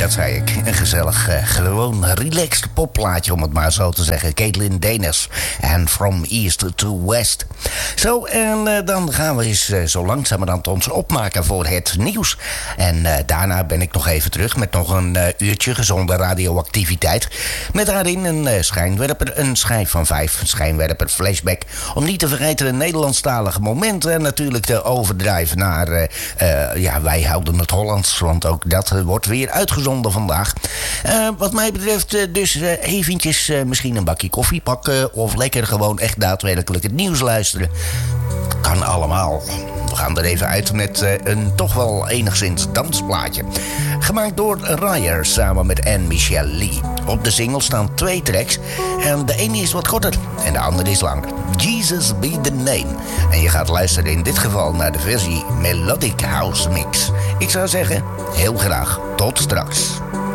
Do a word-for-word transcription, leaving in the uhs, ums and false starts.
dat zei ik. Een gezellig, uh, gewoon relaxed popplaatje, om het maar zo te zeggen. Caitlin Danis en From East to West. Zo, en uh, dan gaan we eens uh, zo langzamerhand ons opmaken voor het nieuws. En uh, daarna ben ik nog even terug met nog een uh, uurtje gezonde radioactiviteit. Met daarin een uh, schijnwerper, een schijf van vijf, een schijnwerper flashback. Om niet te vergeten een Nederlandstalige moment. En natuurlijk de overdrijf naar, uh, uh, ja, wij houden het Hollands. Want ook dat uh, wordt weer uitgezonden vandaag. Uh, wat mij betreft uh, dus uh, eventjes uh, misschien een bakje koffie pakken. Of lekker gewoon echt daadwerkelijk het nieuws luisteren. Kan allemaal. We gaan er even uit met uh, een toch wel enigszins dansplaatje. Gemaakt door Ryer samen met Anne Michelle Lee. Op de single staan twee tracks. En de ene is wat korter en de andere is langer. Jesus Be The Name. En je gaat luisteren in dit geval naar de versie Melodic House Mix. Ik zou zeggen, heel graag tot straks.